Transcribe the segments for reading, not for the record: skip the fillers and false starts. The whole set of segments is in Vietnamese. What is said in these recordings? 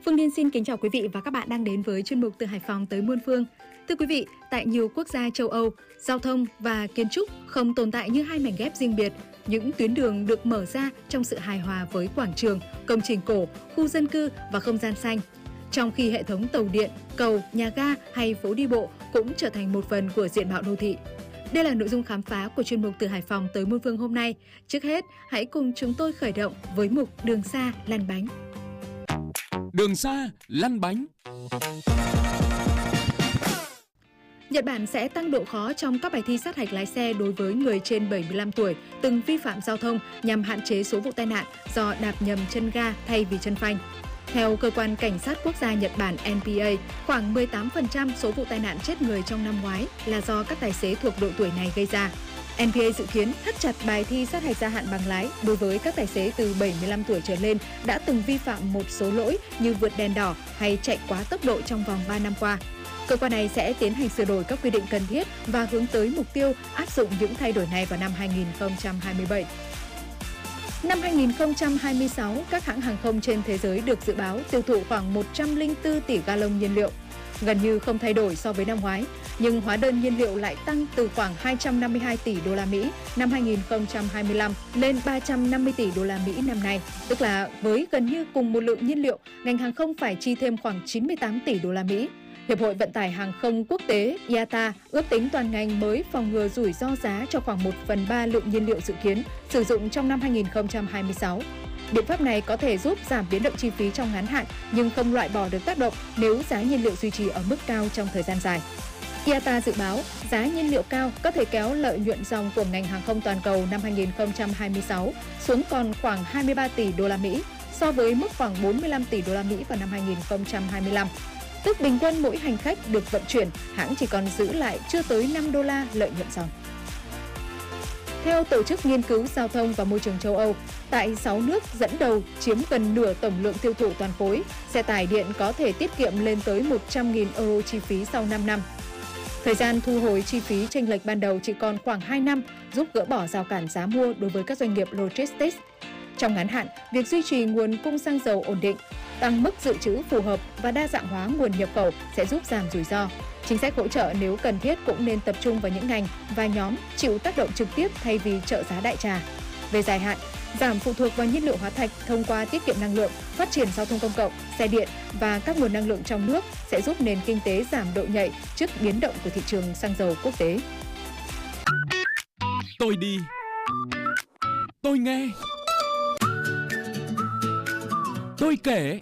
Phương Liên xin kính chào quý vị và các bạn đang đến với chuyên mục Từ Hải Phòng tới muôn phương. Thưa quý vị, tại nhiều quốc gia châu Âu, giao thông và kiến trúc không tồn tại như hai mảnh ghép riêng biệt. Những tuyến đường được mở ra trong sự hài hòa với quảng trường, công trình cổ, khu dân cư và không gian xanh. Trong khi hệ thống tàu điện, cầu, nhà ga hay phố đi bộ cũng trở thành một phần của diện mạo đô thị. Đây là nội dung khám phá của chuyên mục Từ Hải Phòng tới muôn phương hôm nay. Trước hết, hãy cùng chúng tôi khởi động với mục Đường xa lăn bánh. Đường xa lăn bánh. Nhật Bản sẽ tăng độ khó trong các bài thi sát hạch lái xe đối với người trên 75 tuổi từng vi phạm giao thông nhằm hạn chế số vụ tai nạn do đạp nhầm chân ga thay vì chân phanh. Theo Cơ quan Cảnh sát Quốc gia Nhật Bản NPA, khoảng 18% số vụ tai nạn chết người trong năm ngoái là do các tài xế thuộc độ tuổi này gây ra. NPA dự kiến thắt chặt bài thi sát hạch gia hạn bằng lái đối với các tài xế từ 75 tuổi trở lên đã từng vi phạm một số lỗi như vượt đèn đỏ hay chạy quá tốc độ trong vòng 3 năm qua. Cơ quan này sẽ tiến hành sửa đổi các quy định cần thiết và hướng tới mục tiêu áp dụng những thay đổi này vào năm 2027. Năm 2026, các hãng hàng không trên thế giới được dự báo tiêu thụ khoảng 104 tỷ gallon nhiên liệu, gần như không thay đổi so với năm ngoái, nhưng hóa đơn nhiên liệu lại tăng từ khoảng 252 tỷ đô la Mỹ năm 2025 lên 350 tỷ đô la Mỹ năm nay, tức là với gần như cùng một lượng nhiên liệu, ngành hàng không phải chi thêm khoảng 98 tỷ đô la Mỹ. Hiệp hội Vận tải Hàng không Quốc tế IATA ước tính toàn ngành mới phòng ngừa rủi ro giá cho khoảng 1/3 lượng nhiên liệu dự kiến sử dụng trong năm 2026. Biện pháp này có thể giúp giảm biến động chi phí trong ngắn hạn nhưng không loại bỏ được tác động nếu giá nhiên liệu duy trì ở mức cao trong thời gian dài. IATA dự báo giá nhiên liệu cao có thể kéo lợi nhuận ròng của ngành hàng không toàn cầu năm 2026 xuống còn khoảng 23 tỷ đô la Mỹ so với mức khoảng 45 tỷ đô la Mỹ vào năm 2025. Tức bình quân mỗi hành khách được vận chuyển, hãng chỉ còn giữ lại chưa tới 5 đô la lợi nhuận ròng. Theo Tổ chức Nghiên cứu Giao thông và Môi trường châu Âu, tại 6 nước dẫn đầu chiếm gần nửa tổng lượng tiêu thụ toàn khối, xe tải điện có thể tiết kiệm lên tới 100.000 euro chi phí sau 5 năm. Thời gian thu hồi chi phí chênh lệch ban đầu chỉ còn khoảng 2 năm, giúp gỡ bỏ rào cản giá mua đối với các doanh nghiệp logistics. Trong ngắn hạn, việc duy trì nguồn cung xăng dầu ổn định, tăng mức dự trữ phù hợp và đa dạng hóa nguồn nhập khẩu sẽ giúp giảm rủi ro. Chính sách hỗ trợ nếu cần thiết cũng nên tập trung vào những ngành và nhóm chịu tác động trực tiếp thay vì trợ giá đại trà. Về dài hạn, giảm phụ thuộc vào nhiên liệu hóa thạch thông qua tiết kiệm năng lượng, phát triển giao thông công cộng, xe điện và các nguồn năng lượng trong nước sẽ giúp nền kinh tế giảm độ nhạy trước biến động của thị trường xăng dầu quốc tế. Tôi đi, tôi nghe, tôi kể.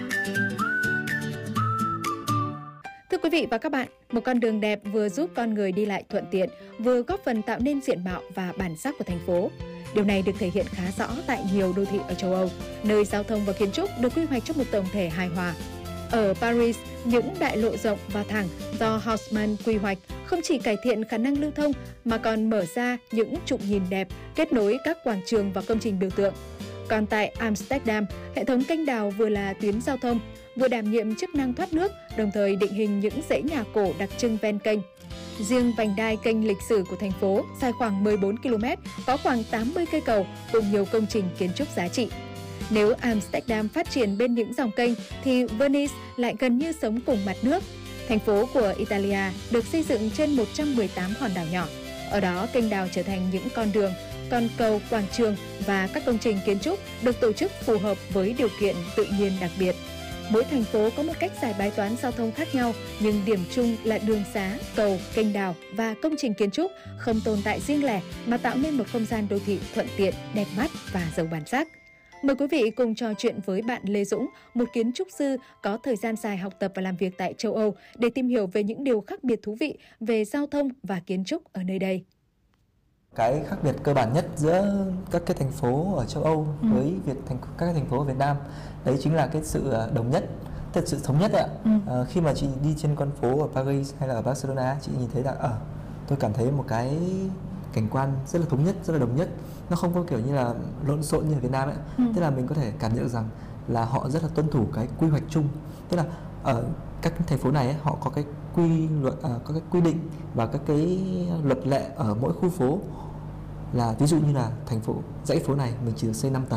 Thưa quý vị và các bạn, một con đường đẹp vừa giúp con người đi lại thuận tiện, vừa góp phần tạo nên diện mạo và bản sắc của thành phố. Điều này được thể hiện khá rõ tại nhiều đô thị ở châu Âu, nơi giao thông và kiến trúc được quy hoạch trong một tổng thể hài hòa. Ở Paris, những đại lộ rộng và thẳng do Haussmann quy hoạch không chỉ cải thiện khả năng lưu thông mà còn mở ra những trục nhìn đẹp, kết nối các quảng trường và công trình biểu tượng. Còn tại Amsterdam, hệ thống kênh đào vừa là tuyến giao thông, vừa đảm nhiệm chức năng thoát nước, đồng thời định hình những dãy nhà cổ đặc trưng ven kênh. Riêng vành đai kênh lịch sử của thành phố dài khoảng 14 km, có khoảng 80 cây cầu cùng nhiều công trình kiến trúc giá trị. Nếu Amsterdam phát triển bên những dòng kênh thì Venice lại gần như sống cùng mặt nước. Thành phố của Italia được xây dựng trên 118 hòn đảo nhỏ. Ở đó kênh đào trở thành những con đường, con cầu, quảng trường và các công trình kiến trúc được tổ chức phù hợp với điều kiện tự nhiên đặc biệt. Mỗi thành phố có một cách giải bài toán giao thông khác nhau, nhưng điểm chung là đường xá, cầu, kênh đào và công trình kiến trúc không tồn tại riêng lẻ mà tạo nên một không gian đô thị thuận tiện, đẹp mắt và giàu bản sắc. Mời quý vị cùng trò chuyện với bạn Lê Dũng, một kiến trúc sư có thời gian dài học tập và làm việc tại châu Âu để tìm hiểu về những điều khác biệt thú vị về giao thông và kiến trúc ở nơi đây. Cái khác biệt cơ bản nhất giữa các cái thành phố ở châu Âu với các cái thành phố ở Việt Nam đấy chính là cái sự đồng nhất, tức là sự thống nhất ạ. Khi mà chị đi trên con phố ở Paris hay là ở Barcelona, chị nhìn thấy là tôi cảm thấy một cái cảnh quan rất là thống nhất, rất là đồng nhất. Nó không có kiểu như là lộn xộn như ở Việt Nam ấy. Tức là mình có thể cảm nhận được rằng là họ rất là tuân thủ cái quy hoạch chung. Tức là ở các thành phố này ấy, họ có cái có cái quy định và các cái luật lệ ở mỗi khu phố. Là ví dụ như là thành phố dãy phố này mình chỉ được xây 5 tầng,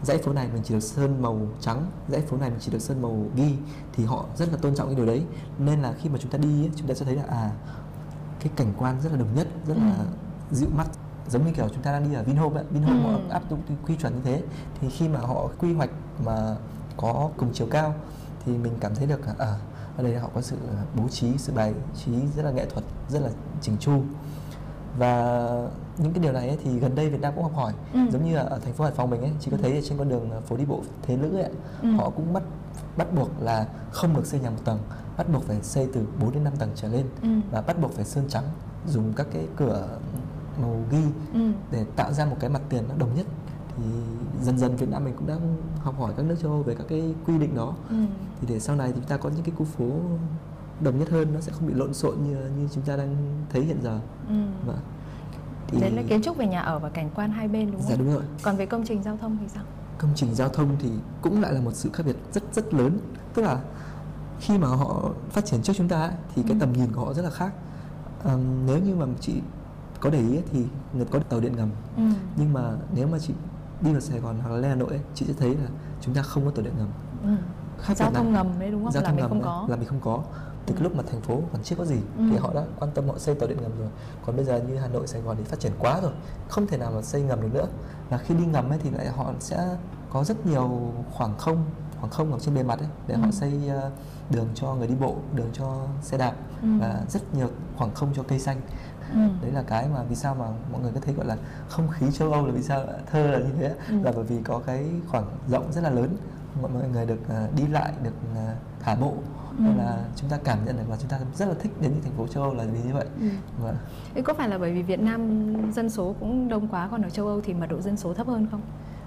dãy phố này mình chỉ được sơn màu trắng, dãy phố này mình chỉ được sơn màu ghi, thì họ rất là tôn trọng cái điều đấy. Nên là khi mà chúng ta đi ấy, chúng ta sẽ thấy là cái cảnh quan rất là đồng nhất, rất là dịu mắt, giống như kiểu chúng ta đang đi ở Vinhome ấy. Vinhome họ áp dụng quy chuẩn như thế, thì khi mà họ quy hoạch mà có cùng chiều cao thì mình cảm thấy được ở đây họ có sự bố trí, sự bài trí rất là nghệ thuật, rất là chỉnh chu. Và những cái điều này ấy, thì gần đây Việt Nam cũng học hỏi. Giống như ở thành phố Hải Phòng mình ấy, chỉ có thấy trên con đường phố đi bộ Thế Lữ ấy, họ cũng bắt buộc là không được xây nhà một tầng, bắt buộc phải xây từ 4 đến 5 tầng trở lên, và bắt buộc phải sơn trắng, dùng các cái cửa màu ghi để tạo ra một cái mặt tiền nó đồng nhất. Thì dần dần Việt Nam mình cũng đang học hỏi các nước châu Âu về các cái quy định đó, thì để sau này thì chúng ta có những cái khu phố đồng nhất hơn, nó sẽ không bị lộn xộn như chúng ta đang thấy hiện giờ. Thì đấy là kiến trúc về nhà ở và cảnh quan hai bên, đúng không? Dạ đúng rồi. Còn về công trình giao thông thì sao? Công trình giao thông thì cũng lại là một sự khác biệt rất lớn. Tức là khi mà họ phát triển trước chúng ta ấy, thì cái tầm nhìn của họ rất là khác. Nếu như mà chị có để ý ấy, thì người có tàu điện ngầm, nhưng mà nếu mà chị đi vào Sài Gòn hoặc là lên Hà Nội ấy, chị sẽ thấy là chúng ta không có tàu điện ngầm. Giao thông ngầm đấy, đúng không? Giao thông là ngầm mình không có. Là mình không có. Từ cái lúc mà thành phố còn chưa có gì thì họ đã quan tâm, họ xây tàu điện ngầm rồi. Còn bây giờ như Hà Nội, Sài Gòn thì phát triển quá rồi, không thể nào mà xây ngầm được nữa. Và khi đi ngầm ấy thì lại họ sẽ có rất nhiều khoảng không ở trên bề mặt ấy, để họ xây đường cho người đi bộ, đường cho xe đạp, và rất nhiều khoảng không cho cây xanh. Đấy là cái mà vì sao mà mọi người có thấy gọi là không khí châu Âu là vì sao thơ là như thế, là bởi vì có cái khoảng rộng rất là lớn, mọi người được đi lại, được thả bộ. Nên là chúng ta cảm nhận được và chúng ta rất là thích đến những thành phố châu Âu là vì như vậy. Có phải là bởi vì Việt Nam dân số cũng đông quá, còn ở châu Âu thì mật độ dân số thấp hơn không?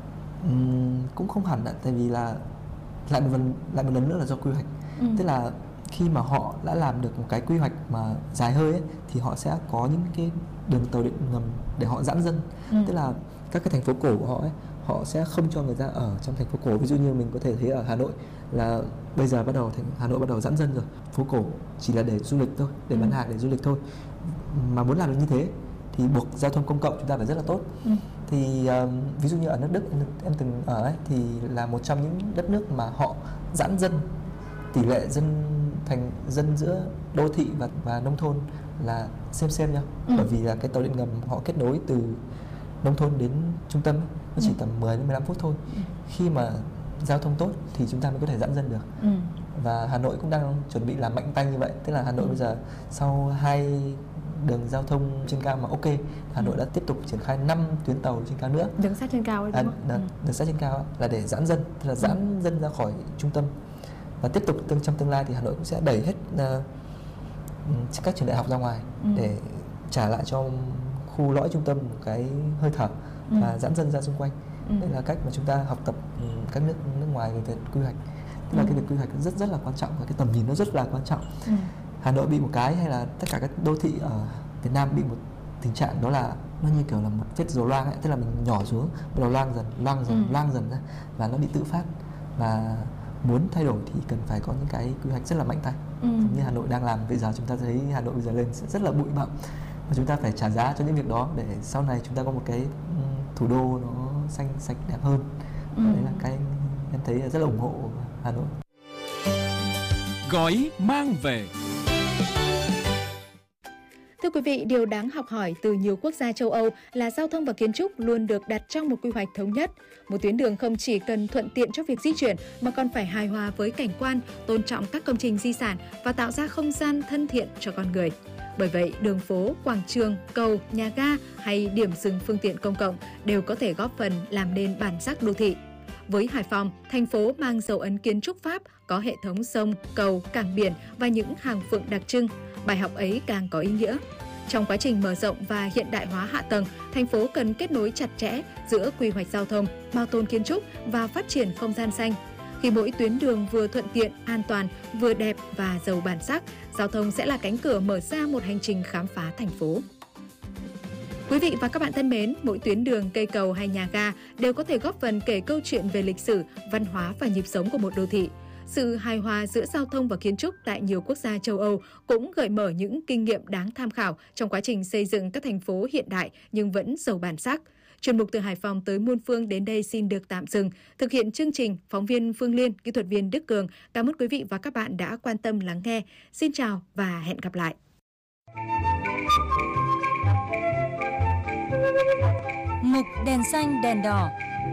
Cũng không hẳn, tại vì là lại một lần nữa là do quy hoạch. Tức là khi mà họ đã làm được một cái quy hoạch mà dài hơi ấy, thì họ sẽ có những cái đường tàu điện ngầm để họ giãn dân. Tức là các cái thành phố cổ của họ ấy, họ sẽ không cho người ta ở trong thành phố cổ. Ví dụ như mình có thể thấy ở Hà Nội là bây giờ Hà Nội bắt đầu giãn dân rồi. Phố cổ chỉ là để du lịch thôi, để bán hàng, để du lịch thôi. Mà muốn làm được như thế thì buộc giao thông công cộng chúng ta phải rất là tốt. Thì ví dụ như ở nước Đức em từng ở ấy, thì là một trong những đất nước mà họ giãn dân, tỷ lệ dân giữa đô thị và nông thôn là xem nhau. Bởi vì là cái tàu điện ngầm họ kết nối từ nông thôn đến trung tâm ấy, nó chỉ tầm 10 đến 15 phút thôi. Khi mà giao thông tốt thì chúng ta mới có thể giãn dân được. Và Hà Nội cũng đang chuẩn bị làm mạnh tay như vậy. Tức là Hà Nội bây giờ sau 2 đường giao thông trên cao mà ok, Hà Nội đã tiếp tục triển khai 5 tuyến tàu trên cao nữa. Đường sắt trên cao ấy, đúng không? Đường sắt trên cao là để giãn dân, tức là giãn dân ra khỏi trung tâm. Và tiếp tục trong tương lai thì Hà Nội cũng sẽ đẩy hết các trường đại học ra ngoài để trả lại cho khu lõi trung tâm một cái hơi thở và giãn dân ra xung quanh. Đây là cách mà chúng ta học tập các nước ngoài về việc quy hoạch. Tức là cái việc quy hoạch rất là quan trọng, và cái tầm nhìn nó rất là quan trọng. Hà Nội bị một cái, hay là tất cả các đô thị ở Việt Nam bị một tình trạng, đó là nó như kiểu là một vết dầu loang ấy, tức là mình nhỏ xuống, bắt đầu loang dần ra, và nó bị tự phát. Và muốn thay đổi thì cần phải có những cái quy hoạch rất là mạnh tay, như Hà Nội đang làm. Bây giờ chúng ta thấy Hà Nội bây giờ lên sẽ rất là bụi bặm, và chúng ta phải trả giá cho những việc đó để sau này chúng ta có một cái thủ đô nó xanh sạch đẹp hơn. Đấy là cái em thấy rất là ủng hộ Hà Nội. Gói mang về. Thưa quý vị, điều đáng học hỏi từ nhiều quốc gia châu Âu là giao thông và kiến trúc luôn được đặt trong một quy hoạch thống nhất. Một tuyến đường không chỉ cần thuận tiện cho việc di chuyển mà còn phải hài hòa với cảnh quan, tôn trọng các công trình di sản và tạo ra không gian thân thiện cho con người. Bởi vậy, đường phố, quảng trường, cầu, nhà ga hay điểm dừng phương tiện công cộng đều có thể góp phần làm nên bản sắc đô thị. Với Hải Phòng, thành phố mang dấu ấn kiến trúc Pháp, có hệ thống sông, cầu, cảng biển và những hàng phượng đặc trưng. Bài học ấy càng có ý nghĩa. Trong quá trình mở rộng và hiện đại hóa hạ tầng, thành phố cần kết nối chặt chẽ giữa quy hoạch giao thông, bảo tồn kiến trúc và phát triển không gian xanh. Khi mỗi tuyến đường vừa thuận tiện, an toàn, vừa đẹp và giàu bản sắc, giao thông sẽ là cánh cửa mở ra một hành trình khám phá thành phố. Quý vị và các bạn thân mến, mỗi tuyến đường, cây cầu hay nhà ga đều có thể góp phần kể câu chuyện về lịch sử, văn hóa và nhịp sống của một đô thị. Sự hài hòa giữa giao thông và kiến trúc tại nhiều quốc gia châu Âu cũng gợi mở những kinh nghiệm đáng tham khảo trong quá trình xây dựng các thành phố hiện đại nhưng vẫn giàu bản sắc. Chuyên mục từ Hải Phòng tới muôn phương đến đây xin được tạm dừng. Thực hiện chương trình, phóng viên Phương Liên, kỹ thuật viên Đức Cường. Cảm ơn quý vị và các bạn đã quan tâm lắng nghe. Xin chào và hẹn gặp lại. Mục đèn xanh đèn đỏ.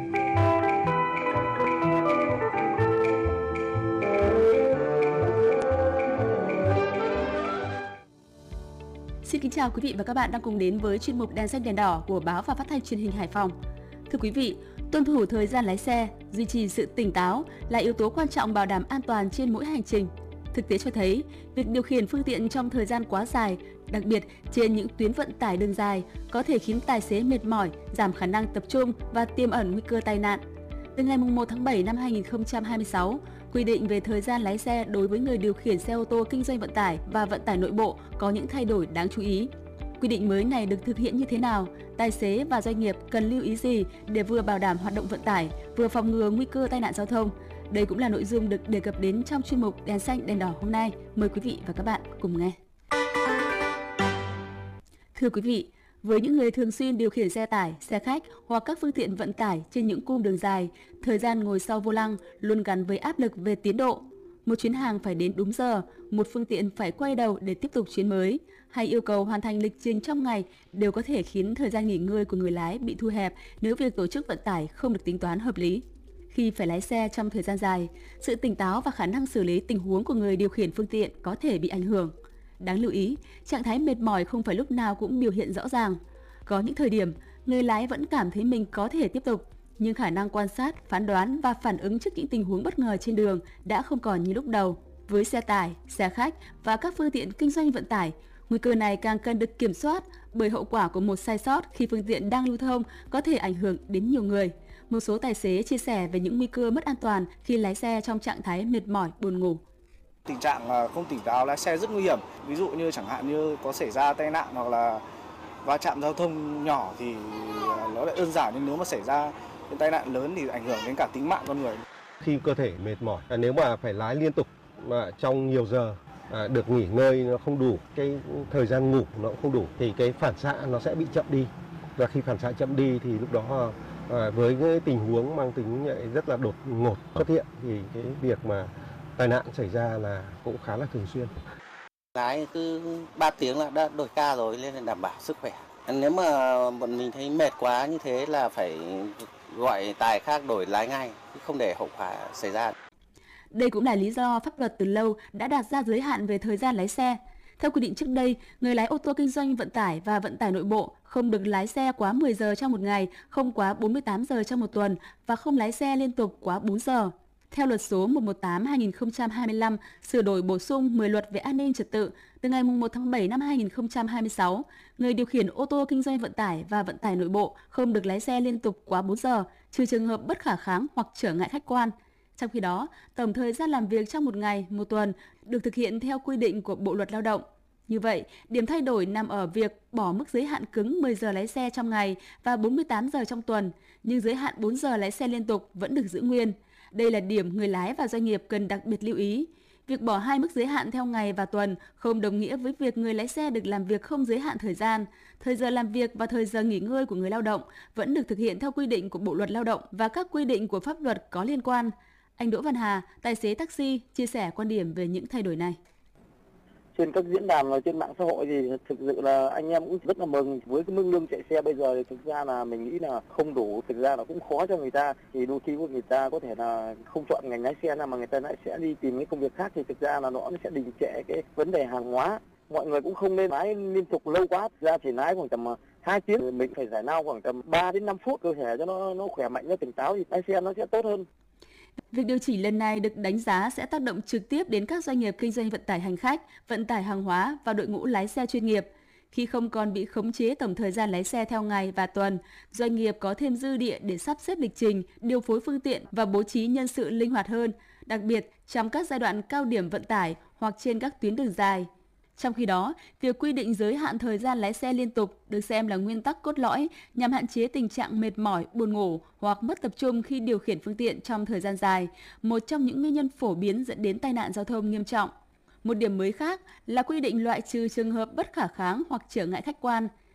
Xin kính chào quý vị và các bạn đang cùng đến với chuyên mục Đèn xanh đèn đỏ của báo và phát thanh truyền hình Hải Phòng. Thưa quý vị, tuân thủ thời gian lái xe, duy trì sự tỉnh táo là yếu tố quan trọng bảo đảm an toàn trên mỗi hành trình. Thực tế cho thấy, việc điều khiển phương tiện trong thời gian quá dài, đặc biệt trên những tuyến vận tải đường dài, có thể khiến tài xế mệt mỏi, giảm khả năng tập trung và tiềm ẩn nguy cơ tai nạn. Từ ngày 1 tháng 7 năm 2026, quy định về thời gian lái xe đối với người điều khiển xe ô tô kinh doanh vận tải và vận tải nội bộ có những thay đổi đáng chú ý. Quy định mới này được thực hiện như thế nào? Tài xế và doanh nghiệp cần lưu ý gì để vừa bảo đảm hoạt động vận tải, vừa phòng ngừa nguy cơ tai nạn giao thông? Đây cũng là nội dung được đề cập đến trong chuyên mục Đèn xanh đèn đỏ hôm nay. Mời quý vị và các bạn cùng nghe. Thưa quý vị, với những người thường xuyên điều khiển xe tải, xe khách hoặc các phương tiện vận tải trên những cung đường dài, thời gian ngồi sau vô lăng luôn gắn với áp lực về tiến độ. Một chuyến hàng phải đến đúng giờ, một phương tiện phải quay đầu để tiếp tục chuyến mới, hay yêu cầu hoàn thành lịch trình trong ngày đều có thể khiến thời gian nghỉ ngơi của người lái bị thu hẹp nếu việc tổ chức vận tải không được tính toán hợp lý. Khi phải lái xe trong thời gian dài, sự tỉnh táo và khả năng xử lý tình huống của người điều khiển phương tiện có thể bị ảnh hưởng. Đáng lưu ý, trạng thái mệt mỏi không phải lúc nào cũng biểu hiện rõ ràng. Có những thời điểm, người lái vẫn cảm thấy mình có thể tiếp tục, nhưng khả năng quan sát, phán đoán và phản ứng trước những tình huống bất ngờ trên đường đã không còn như lúc đầu. Với xe tải, xe khách và các phương tiện kinh doanh vận tải, nguy cơ này càng cần được kiểm soát bởi hậu quả của một sai sót khi phương tiện đang lưu thông có thể ảnh hưởng đến nhiều người. Một số tài xế chia sẻ về những nguy cơ mất an toàn khi lái xe trong trạng thái mệt mỏi, buồn ngủ. Tình trạng không tỉnh táo lái xe rất nguy hiểm. Ví dụ như chẳng hạn như có xảy ra tai nạn hoặc là va chạm giao thông nhỏ thì nó lại đơn giản, nhưng nếu mà xảy ra cái tai nạn lớn thì ảnh hưởng đến cả tính mạng con người. Khi cơ thể mệt mỏi, nếu mà phải lái liên tục mà trong nhiều giờ, được nghỉ ngơi nó không đủ, cái thời gian ngủ nó cũng không đủ thì cái phản xạ nó sẽ bị chậm đi. Và khi phản xạ chậm đi thì lúc đó với cái tình huống mang tính rất là đột ngột xuất hiện thì cái việc mà tai nạn xảy ra là cũng khá là thường xuyên. Lái cứ 3 tiếng là đã đổi ca rồi nên là đảm bảo sức khỏe. Nếu mà bọn mình thấy mệt quá như thế là phải gọi tài khác đổi lái ngay, không để hậu quả xảy ra. Đây cũng là lý do pháp luật từ lâu đã đặt ra giới hạn về thời gian lái xe. Theo quy định trước đây, người lái ô tô kinh doanh vận tải và vận tải nội bộ không được lái xe quá 10 giờ trong một ngày, không quá 48 giờ trong một tuần và không lái xe liên tục quá 4 giờ. Theo luật số 118/2025 sửa đổi bổ sung 10 luật về an ninh trật tự, từ ngày 1 tháng 7 năm 2026, người điều khiển ô tô kinh doanh vận tải và vận tải nội bộ không được lái xe liên tục quá 4 giờ, trừ trường hợp bất khả kháng hoặc trở ngại khách quan. Trong khi đó, tổng thời gian làm việc trong một ngày, một tuần được thực hiện theo quy định của Bộ Luật Lao động. Như vậy, điểm thay đổi nằm ở việc bỏ mức giới hạn cứng 10 giờ lái xe trong ngày và 48 giờ trong tuần, nhưng giới hạn 4 giờ lái xe liên tục vẫn được giữ nguyên. Đây là điểm người lái và doanh nghiệp cần đặc biệt lưu ý. Việc bỏ hai mức giới hạn theo ngày và tuần không đồng nghĩa với việc người lái xe được làm việc không giới hạn thời gian. Thời giờ làm việc và thời giờ nghỉ ngơi của người lao động vẫn được thực hiện theo quy định của Bộ Luật Lao động và các quy định của pháp luật có liên quan. Anh Đỗ Văn Hà, tài xế taxi, chia sẻ quan điểm về những thay đổi này. Trên các diễn đàn và trên mạng xã hội thì thực sự là anh em cũng rất là mừng với cái mức lương chạy xe bây giờ thì thực ra là mình nghĩ là không đủ, thực ra là cũng khó cho người ta, thì đôi khi người ta có thể là không chọn ngành lái xe nào mà người ta lại sẽ đi tìm cái công việc khác, thì thực ra là nó sẽ đình trệ cái vấn đề hàng hóa. Mọi người cũng không nên lái liên tục lâu quá, thực ra chỉ lái khoảng tầm 2 tiếng, mình phải giải lao khoảng tầm 3 đến 5 phút cơ thể cho nó khỏe mạnh, nó tỉnh táo thì lái xe nó sẽ tốt hơn. Việc điều chỉnh lần này được đánh giá sẽ tác động trực tiếp đến các doanh nghiệp kinh doanh vận tải hành khách, vận tải hàng hóa và đội ngũ lái xe chuyên nghiệp. Khi không còn bị khống chế tổng thời gian lái xe theo ngày và tuần, doanh nghiệp có thêm dư địa để sắp xếp lịch trình, điều phối phương tiện và bố trí nhân sự linh hoạt hơn, đặc biệt trong các giai đoạn cao điểm vận tải hoặc trên các tuyến đường dài. Trong khi đó, việc quy định giới hạn thời gian lái xe liên tục được xem là nguyên tắc cốt lõi nhằm hạn chế tình trạng mệt mỏi, buồn ngủ hoặc mất tập trung khi điều khiển phương tiện trong thời gian dài, một trong những nguyên nhân phổ biến dẫn đến tai nạn giao thông nghiêm trọng. Một điểm mới khác là quy định loại trừ trường hợp bất khả kháng hoặc trở ngại khách quan.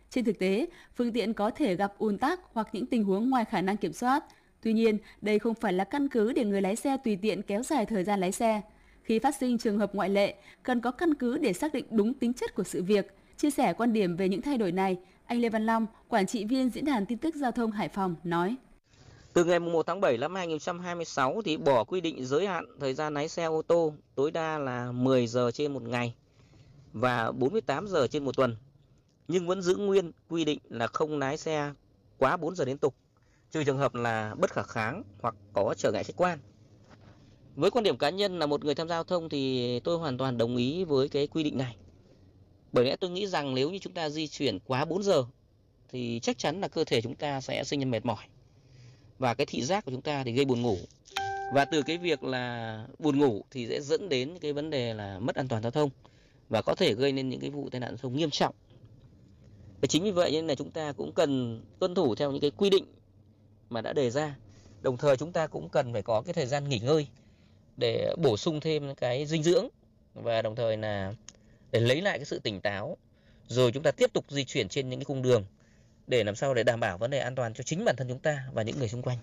Trên thực tế, phương tiện có thể gặp ùn tắc hoặc những tình huống ngoài khả năng kiểm soát. Tuy nhiên, đây không phải là căn cứ để người lái xe tùy tiện kéo dài thời gian lái xe. Khi phát sinh trường hợp ngoại lệ, cần có căn cứ để xác định đúng tính chất của sự việc. Chia sẻ quan điểm về những thay đổi này, anh Lê Văn Long, quản trị viên Diễn đàn Tin tức Giao thông Hải Phòng nói. Từ ngày 1 tháng 7 năm 2026 thì bỏ quy định giới hạn thời gian lái xe ô tô tối đa là 10 giờ trên một ngày và 48 giờ trên một tuần. Nhưng vẫn giữ nguyên quy định là không lái xe quá 4 giờ liên tục, trừ trường hợp là bất khả kháng hoặc có trở ngại khách quan. Với quan điểm cá nhân là một người tham gia giao thông thì tôi hoàn toàn đồng ý với cái quy định này. Bởi lẽ tôi nghĩ rằng nếu như chúng ta di chuyển quá 4 giờ thì chắc chắn là cơ thể chúng ta sẽ sinh ra mệt mỏi. Và cái thị giác của chúng ta thì gây buồn ngủ. Và từ cái việc là buồn ngủ thì sẽ dẫn đến cái vấn đề là mất an toàn giao thông và có thể gây nên những cái vụ tai nạn giao thông nghiêm trọng. Và chính vì vậy nên là chúng ta cũng cần tuân thủ theo những cái quy định mà đã đề ra. Đồng thời chúng ta cũng cần phải có cái thời gian nghỉ ngơi để bổ sung thêm cái dinh dưỡng và đồng thời là để lấy lại cái sự tỉnh táo, rồi chúng ta tiếp tục di chuyển trên những cái cung đường để làm sao để đảm bảo vấn đề an toàn cho chính bản thân chúng ta và những người xung quanh.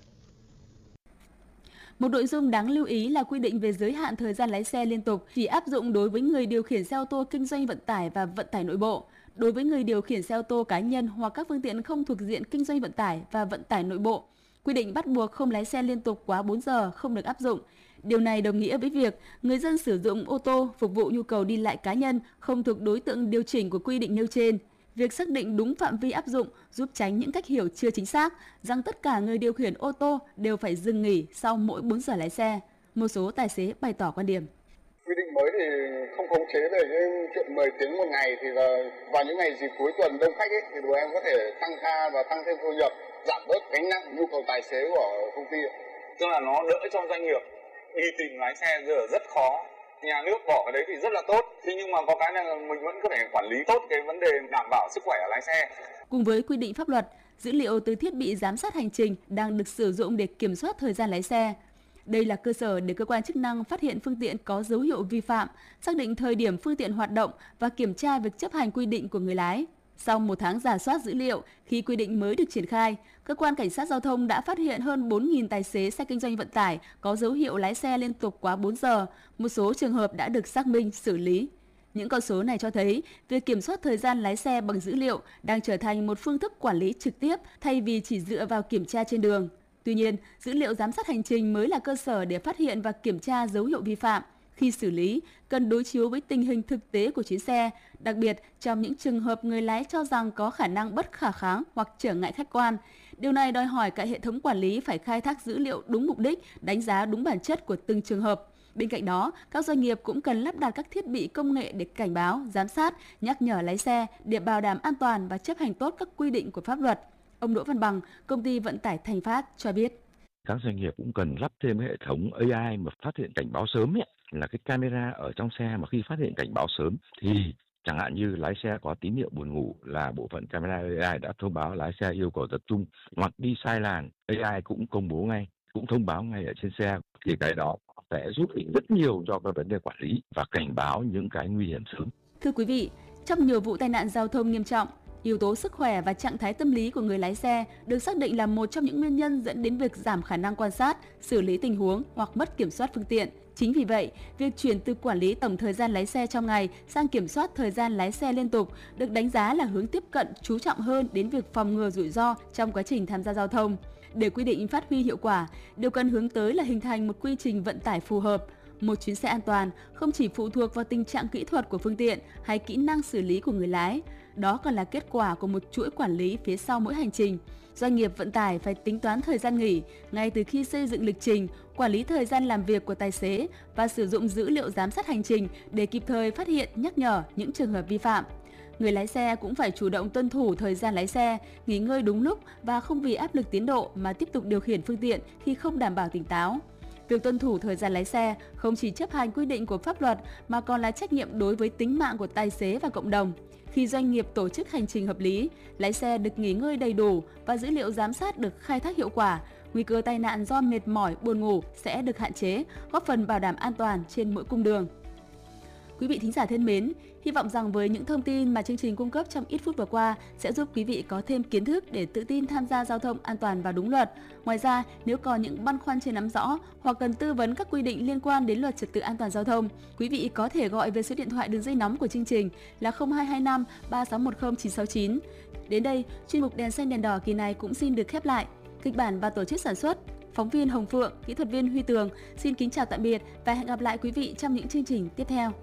Một nội dung đáng lưu ý là quy định về giới hạn thời gian lái xe liên tục chỉ áp dụng đối với người điều khiển xe ô tô kinh doanh vận tải và vận tải nội bộ. Đối với người điều khiển xe ô tô cá nhân hoặc các phương tiện không thuộc diện kinh doanh vận tải và vận tải nội bộ, quy định bắt buộc không lái xe liên tục quá 4 giờ không được áp dụng. Điều này đồng nghĩa với việc người dân sử dụng ô tô phục vụ nhu cầu đi lại cá nhân không thuộc đối tượng điều chỉnh của quy định nêu trên. Việc xác định đúng phạm vi áp dụng giúp tránh những cách hiểu chưa chính xác rằng tất cả người điều khiển ô tô đều phải dừng nghỉ sau mỗi 4 giờ lái xe. Một số tài xế bày tỏ quan điểm. Quy định mới thì không khống chế về cái chuyện 10 tiếng một ngày thì là vào những ngày dịp cuối tuần đông khách ấy, thì tụi em có thể tăng ca và tăng thêm thu nhập, giảm bớt gánh nặng nhu cầu tài xế của công ty. Tức là nó đỡ cho doanh nghiệp đi tìm lái xe giờ rất khó. Nhà nước bỏ cái đấy thì rất là tốt. Thế nhưng mà có cái là mình vẫn có thể quản lý tốt cái vấn đề đảm bảo sức khỏe lái xe. Cùng với quy định pháp luật, dữ liệu từ thiết bị giám sát hành trình đang được sử dụng để kiểm soát thời gian lái xe. Đây là cơ sở để cơ quan chức năng phát hiện phương tiện có dấu hiệu vi phạm, xác định thời điểm phương tiện hoạt động và kiểm tra việc chấp hành quy định của người lái. Sau một tháng rà soát dữ liệu, khi quy định mới được triển khai, cơ quan cảnh sát giao thông đã phát hiện hơn 4.000 tài xế xe kinh doanh vận tải có dấu hiệu lái xe liên tục quá 4 giờ. Một số trường hợp đã được xác minh, xử lý. Những con số này cho thấy việc kiểm soát thời gian lái xe bằng dữ liệu đang trở thành một phương thức quản lý trực tiếp thay vì chỉ dựa vào kiểm tra trên đường. Tuy nhiên, dữ liệu giám sát hành trình mới là cơ sở để phát hiện và kiểm tra dấu hiệu vi phạm. Khi xử lý, cần đối chiếu với tình hình thực tế của chuyến xe, đặc biệt trong những trường hợp người lái cho rằng có khả năng bất khả kháng hoặc trở ngại khách quan. Điều này đòi hỏi cả hệ thống quản lý phải khai thác dữ liệu đúng mục đích, đánh giá đúng bản chất của từng trường hợp. Bên cạnh đó, các doanh nghiệp cũng cần lắp đặt các thiết bị công nghệ để cảnh báo, giám sát, nhắc nhở lái xe để bảo đảm an toàn và chấp hành tốt các quy định của pháp luật. Ông Đỗ Văn Bằng, công ty vận tải Thành Phát cho biết. Các doanh nghiệp cũng cần lắp thêm hệ thống AI mà phát hiện cảnh báo sớm ấy, là cái camera ở trong xe mà khi phát hiện cảnh báo sớm thì chẳng hạn như lái xe có tín hiệu buồn ngủ là bộ phận camera AI đã thông báo lái xe yêu cầu tập trung, hoặc đi sai làn AI cũng công bố ngay, cũng thông báo ngay ở trên xe, thì cái đó sẽ giúp ích rất nhiều cho các vấn đề quản lý và cảnh báo những cái nguy hiểm sớm. Thưa quý vị, trong nhiều vụ tai nạn giao thông nghiêm trọng, yếu tố sức khỏe và trạng thái tâm lý của người lái xe được xác định là một trong những nguyên nhân dẫn đến việc giảm khả năng quan sát, xử lý tình huống hoặc mất kiểm soát phương tiện. Chính vì vậy, việc chuyển từ quản lý tổng thời gian lái xe trong ngày sang kiểm soát thời gian lái xe liên tục được đánh giá là hướng tiếp cận chú trọng hơn đến việc phòng ngừa rủi ro trong quá trình tham gia giao thông. Để quy định phát huy hiệu quả, điều cần hướng tới là hình thành một quy trình vận tải phù hợp. Một chuyến xe an toàn không chỉ phụ thuộc vào tình trạng kỹ thuật của phương tiện hay kỹ năng xử lý của người lái, đó còn là kết quả của một chuỗi quản lý phía sau mỗi hành trình. Doanh nghiệp vận tải phải tính toán thời gian nghỉ ngay từ khi xây dựng lịch trình, quản lý thời gian làm việc của tài xế và sử dụng dữ liệu giám sát hành trình để kịp thời phát hiện, nhắc nhở những trường hợp vi phạm. Người lái xe cũng phải chủ động tuân thủ thời gian lái xe, nghỉ ngơi đúng lúc và không vì áp lực tiến độ mà tiếp tục điều khiển phương tiện khi không đảm bảo tỉnh táo. Việc tuân thủ thời gian lái xe không chỉ chấp hành quy định của pháp luật mà còn là trách nhiệm đối với tính mạng của tài xế và cộng đồng. Khi doanh nghiệp tổ chức hành trình hợp lý, lái xe được nghỉ ngơi đầy đủ và dữ liệu giám sát được khai thác hiệu quả, nguy cơ tai nạn do mệt mỏi, buồn ngủ sẽ được hạn chế, góp phần bảo đảm an toàn trên mỗi cung đường. Quý vị thính giả thân mến, hy vọng rằng với những thông tin mà chương trình cung cấp trong ít phút vừa qua sẽ giúp quý vị có thêm kiến thức để tự tin tham gia giao thông an toàn và đúng luật. Ngoài ra, nếu còn những băn khoăn chưa nắm rõ hoặc cần tư vấn các quy định liên quan đến luật trật tự an toàn giao thông, quý vị có thể gọi về số điện thoại đường dây nóng của chương trình là 0225 3610 969. Đến đây, chuyên mục Đèn xanh đèn đỏ kỳ này cũng xin được khép lại. Kịch bản và tổ chức sản xuất, phóng viên Hồng Phượng, kỹ thuật viên Huy Tường xin kính chào tạm biệt và hẹn gặp lại quý vị trong những chương trình tiếp theo.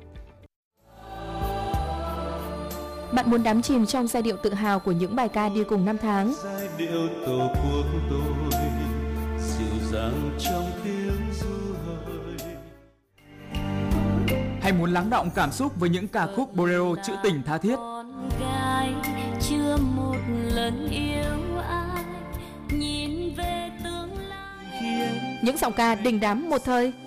Bạn muốn đắm chìm trong giai điệu tự hào của những bài ca đi cùng năm tháng. Giai điệu tổ quốc tôi dịu dàng trong tiếng ru hời. Hay muốn lắng đọng cảm xúc với những ca khúc bolero trữ tình tha thiết. Gái chưa một lần yêu ai, nhìn về tương lai. Những giọng ca đình đám một thời.